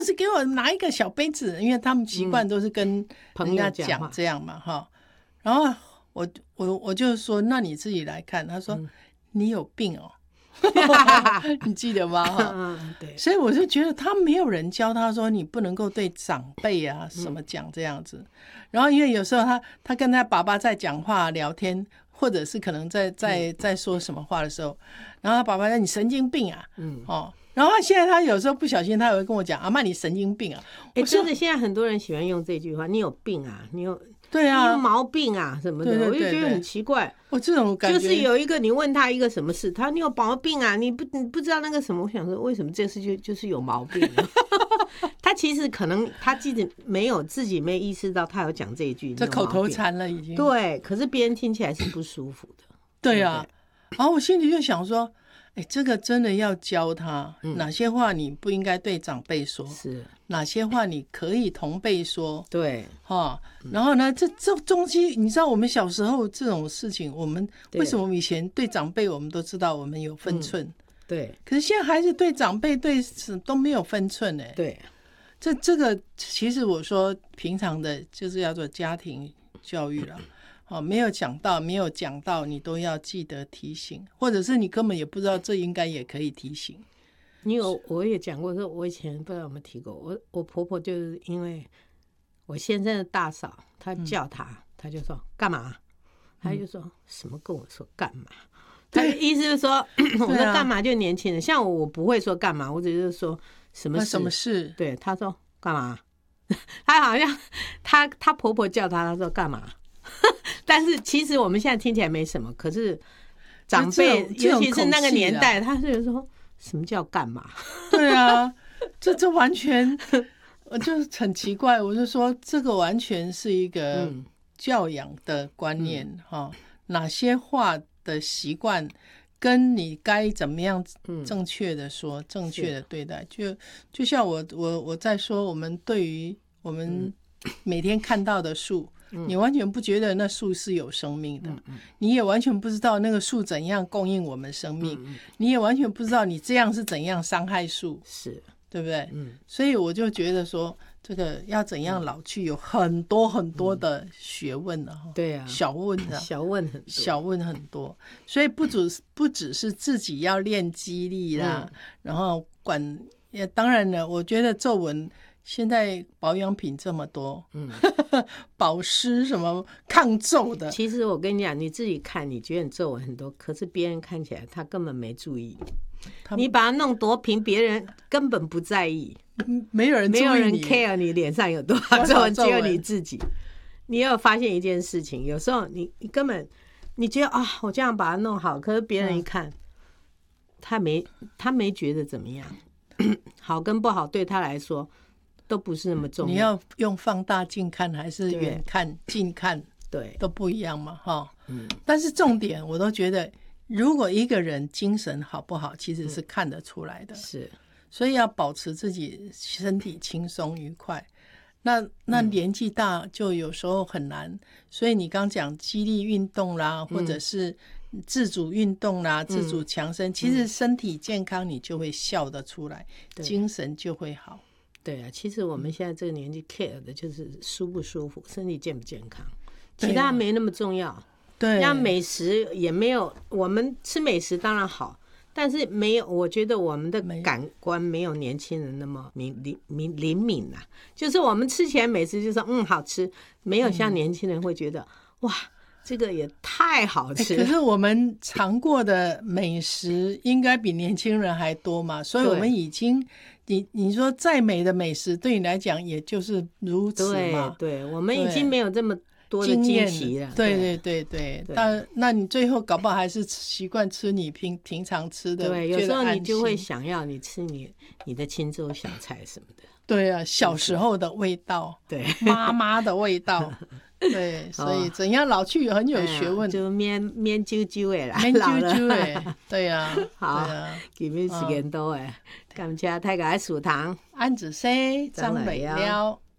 是给我拿一个小杯子，因为他们习惯都是跟人家讲这样嘛，哈。然后我就说，那你自己来看。他说，你有病哦。你记得吗？ 对， 所以我就觉得他没有人教他说你不能够对长辈啊什么讲这样子。然后因为有时候他跟他爸爸在讲话聊天，或者是可能在说什么话的时候，然后他爸爸说你神经病啊，然后现在他有时候不小心他也会跟我讲，阿嬷你神经病啊。 真的现在很多人喜欢用这句话，你有病啊，你有对啊， 你有毛病啊什么的。 对， 我就觉得很奇怪。 我这种感觉就是有一个你问他一个什么事，他说你有毛病啊，你不知道那个什么。我想说为什么这事就是有毛病啊？他其实可能他自己没意识到他有讲这一句， 这口头禅了已经。 对，可是别人听起来是不舒服的。 对啊，然后我心里就想说，这个真的要教他，哪些话你不应该对长辈说， 是哪些话你可以同辈说， 对， 然后呢，这东西你知道，我们小时候这种事情，我们为什么以前对长辈我们都知道我们有分寸， 对， 可是现在孩子对长辈对都没有分寸对， 这个其实我说平常的就是叫做家庭教育了。没有讲到你都要记得提醒，或者是你根本也不知道这应该也可以提醒。 我也讲过，说我以前不知道有没有提过，我婆婆就是因为我先生的大嫂，她叫她，她就说干嘛，她就说什么跟我说干嘛，她的意思就是说我说干嘛就年轻人，像我不会说干嘛，我只是说什么事，对，她说干嘛，她好像她婆婆叫她说干嘛。但是其实我们现在听起来没什么，可是长辈尤其是那个年代，他是说什么叫干嘛？ 对啊，这完全就很奇怪。我就说这个完全是一个教养的观念哪些话的习惯跟你该怎么样正确的说，正确的对待，就像我在说，我们对于我们每天看到的树。你完全不觉得那树是有生命的，你也完全不知道那个树怎样供应我们生命，你也完全不知道你这样是怎样伤害树， 是对不对？所以我就觉得说，这个要怎样老去有很多很多的学问了， 对啊， 小问很多，所以不只是自己要练肌力啦，然后当然了，我觉得皱纹。现在保养品这么多，保湿什么抗皱的。 其实我跟你讲，你自己看，你觉得你皱纹很多，可是别人看起来他根本没注意。你把它弄多平，别人根本不在意， 没有人 care 你脸上有多少皱纹，只有你自己。你有发现一件事情，有时候你根本你觉得我这样把它弄好，可是别人一看，他没觉得怎么样，好跟不好对他来说。都不是那么重要。 你要用放大镜看还是远看近看， 对， 都不一样嘛，但是重点我都觉得，如果一个人精神好不好，其实是看得出来的。 是， 所以要保持自己身体轻松愉快。那年纪大就有时候很难，所以你刚讲肌力运动啦，或者是自主运动啦，自主强身，其实身体健康你就会笑得出来，精神就会好。 对啊，其实我们现在这个年纪 care 的就是舒不舒服，身体健不健康，其他没那么重要。 对， 像美食也没有，我们吃美食当然好，但是没有，我觉得我们的感官没有年轻人那么灵敏啊。就是我们吃起来美食就说好吃，没有像年轻人会觉得哇，这个也太好吃。 可是我们尝过的美食应该比年轻人还多嘛，所以我们已经你说再美的美食对你来讲也就是如此嘛。 对，我们已经没有这么多的惊奇了。 对，那你最后搞不好还是习惯吃你平常吃的。 对，有时候你就会想要你吃你的青州小菜什么的。 对啊，小时候的味道，对，妈妈的味道。对，所以怎样老去很有学问， 就免揪揪的啦， 免揪揪的，对啊， 好，今天时间到诶，感谢大家的收听， 安子生张美了。